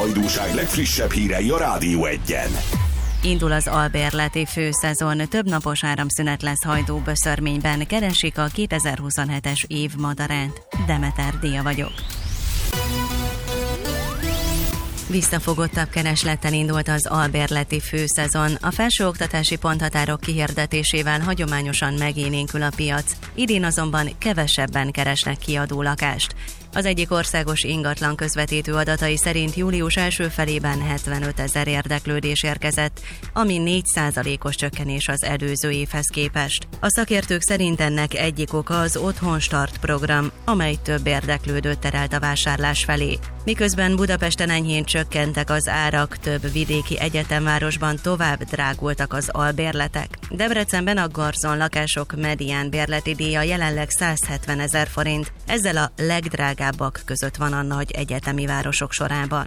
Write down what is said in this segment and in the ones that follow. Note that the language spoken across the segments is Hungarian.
hajdúság legfrissebb hírei a Rádió Egyen. Indul az albérleti főszezon, több napos áramszünet lesz Hajdú-Böszörményben, keresik a 2027-es év madarát. Demeter Dia vagyok. Visszafogottabb kereslettel indult az albérleti főszezon. A felsőoktatási ponthatárok kihirdetésével hagyományosan megélénkül a piac, idén azonban kevesebben keresnek kiadó lakást. Az egyik országos ingatlan közvetítő adatai szerint július első felében 75 000 érdeklődés érkezett, ami 4%-os csökkenés az előző évhez képest. A szakértők szerint ennek egyik oka az Otthon Start program, amely több érdeklődőt terelt a vásárlás felé. Miközben Budapesten enyhén csökkentek az árak, több vidéki egyetemvárosban tovább drágultak az albérletek. Debrecenben a garzon lakások medián bérleti díja jelenleg 170 000 forint, ezzel a legdrágábbak között van a nagy egyetemi városok sorában.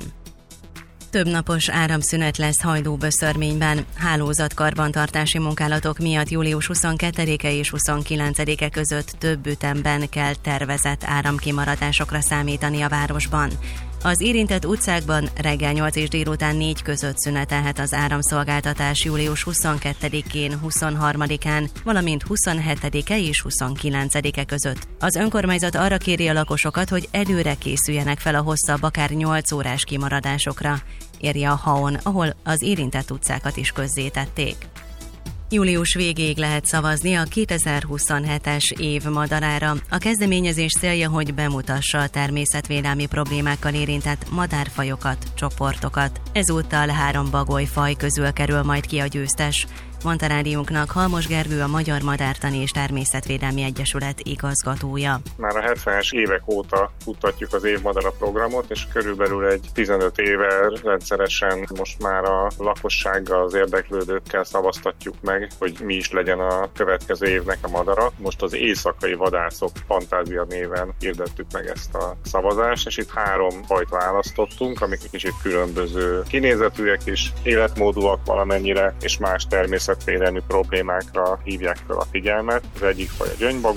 Több napos áramszünet lesz Hajdú-Böszörményben. Hálózatkarbantartási munkálatok miatt július 22-e és 29-e között több ütemben kell tervezett áramkimaradásokra számítani a városban. Az érintett utcákban reggel 8 és délután 4 között szünetelhet az áramszolgáltatás július 22-én, 23-án, valamint 27-e és 29-e között. Az önkormányzat arra kéri a lakosokat, hogy előre készüljenek fel a hosszabb, akár 8 órás kimaradásokra, írja a HAON, ahol az érintett utcákat is közzétették. Július végéig lehet szavazni a 2027-es év madarára. A kezdeményezés célja, hogy bemutassa a természetvédelmi problémákkal érintett madárfajokat, csoportokat. Ezúttal 3 bagolyfaj közül kerül majd ki a győztes, mondta rádiónknak Halmos Gergő, a Magyar Madártani és Természetvédelmi Egyesület igazgatója. Már a 70-es évek óta futtatjuk az évmadara programot, és körülbelül egy 15 éve rendszeresen most már a lakossággal, az érdeklődőkkel szavaztatjuk meg, hogy mi is legyen a következő évnek a madara. Most az éjszakai vadászok fantázia néven hirdettük meg ezt a szavazást, és itt 3 fajt választottunk, amik kicsit különböző kinézetűek is, életmódúak valamennyire, és más természetvédelmi problémákra hívják fel a figyelmet. Az egyik faj a gyöngybagoly,